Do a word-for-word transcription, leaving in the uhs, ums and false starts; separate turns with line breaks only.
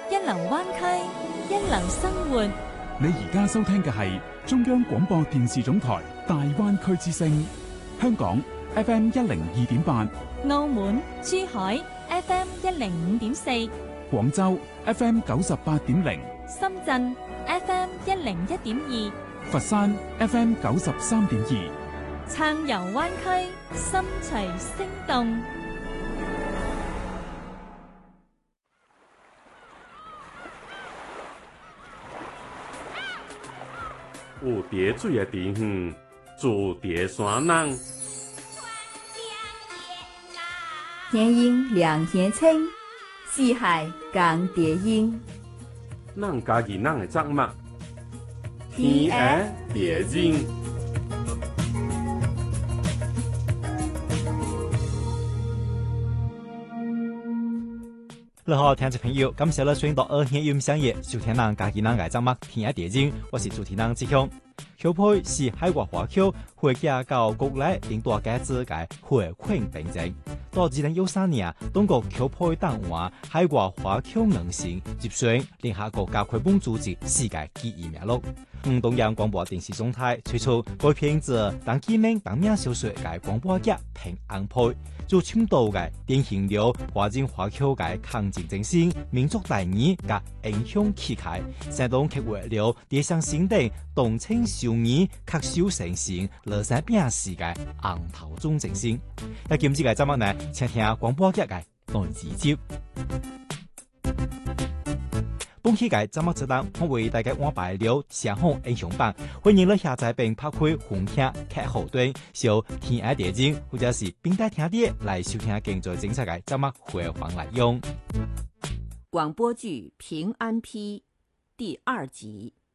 一流灣區，一流生活。
你而家收聽嘅係中央廣播電視總台大灣區之聲，香港 F M 一零二點八，
澳門、珠海 F M 一零五點四，
廣州 F M 九十八點零，
深圳 F M 一零一點二，
佛山 F M 九十三點二。
暢遊灣區，心隨聲動。
有蝶水的地方，住蝶山人。
天陰涼天清，四海共蝶音。
咱家己咱的作物，天涯蝶音。
你好，聽眾朋友，感謝你選到二線音響業收聽人家己人愛節目《天涯蝶音》，我是主持人志強。藪配是海外華僑會架到國內領導改制嘅回饋憑證。到二零一三年，中國藪配黨話海外華僑能性接選聯合國教科文組織世界第一名錄。嗯，中央廣播電視總台推出該片子當記名當面小說嘅廣播劇憑安配。做倡導嘅典型了華人華僑嘅抗戰精神、民族大義嘅英雄氣概，相當刻畫了地上新定動情少義、恪守誠信、樂善平時嘅昂頭中精神。一今次嘅節目呢，請聽廣播劇嘅內字接。本期嘅節目質量，我為大家安排了上紅英雄榜，歡迎你下載並拍開紅聽劇後端，小天涯蝶音或者是並帶聽啲來收聽更多精彩嘅節目回放來用。
廣播劇《平安批》第二集。